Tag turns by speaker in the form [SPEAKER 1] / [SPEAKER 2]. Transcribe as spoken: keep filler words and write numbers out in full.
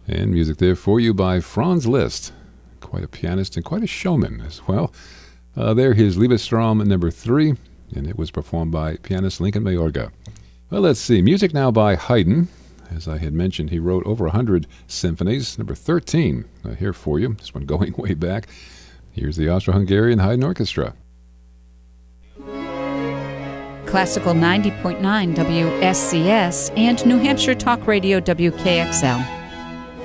[SPEAKER 1] And music there for you by Franz Liszt, quite a pianist and quite a showman as well. Uh, there, his Liebesstraum number three, and it was performed by pianist Lincoln Mayorga. Well, let's see. Music now by Haydn. As I had mentioned, he wrote over one hundred symphonies. Number thirteen uh, here for you. This one going way back. Here's the Austro-Hungarian Haydn Orchestra.
[SPEAKER 2] Classical ninety point nine W S C S and New Hampshire Talk Radio W K X L.